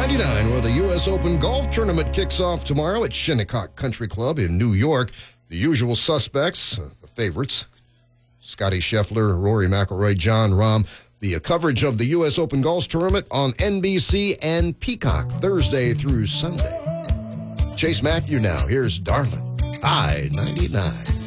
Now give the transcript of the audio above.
I-99, where the U.S. Open Golf Tournament kicks off tomorrow at Shinnecock Country Club in New York. The usual suspects, the favorites, Scotty Scheffler, Rory McIlroy, Jon Rahm. The coverage of the U.S. Open Golf Tournament on NBC and Peacock Thursday through Sunday. Chase Matthew now. Here's Darling, I-99.